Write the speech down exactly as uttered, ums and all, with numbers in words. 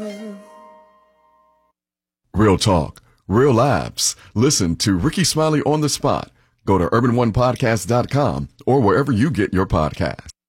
Real talk, real laughs. Listen to Ricky Smiley on the Spot. Go to urban one podcast dot com or wherever you get your podcasts.